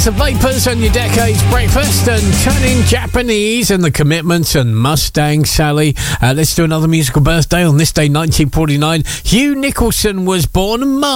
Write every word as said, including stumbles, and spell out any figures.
There's the Vapors and your Decades Breakfast and Turning Japanese and the Commitments and Mustang Sally. Uh, let's do another musical birthday. On this day, nineteen forty-nine, Hugh Nicholson was born.